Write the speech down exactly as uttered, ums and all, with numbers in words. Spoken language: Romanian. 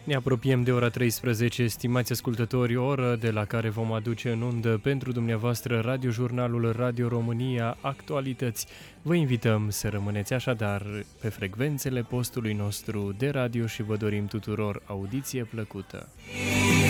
Ne apropiem de ora treisprezece, stimați ascultători, oră de la care vom aduce în undă pentru dumneavoastră radiojurnalul Radio România Actualități. Vă invităm să rămâneți așadar pe frecvențele postului nostru de radio și vă dorim tuturor audiție plăcută.